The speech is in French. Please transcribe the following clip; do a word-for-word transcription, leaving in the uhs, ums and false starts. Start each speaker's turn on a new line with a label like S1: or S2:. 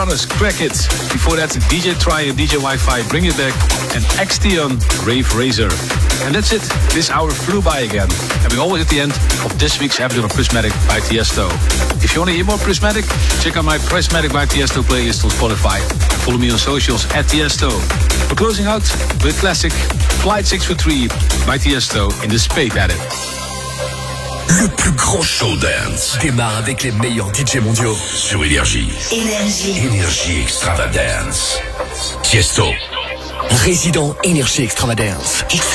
S1: Crack It. Before that, D J Try and D J Wi-Fi, Bring It Back, and X-Tion, Rave Razor. And that's it. This hour flew by again. And we're always at the end of this week's episode of Prismatic by Tiesto. If you want to hear more Prismatic, check out my Prismatic by Tiesto playlist on Spotify. Follow me on socials at Tiesto. We're closing out with classic Flight six four three by Tiesto in the Spade Edit.
S2: Le plus grand show dance démarre avec les meilleurs D J mondiaux sur Énergie.
S3: Énergie.
S2: Énergie Extravagance. Tiesto.
S4: Résident Énergie Extravagance.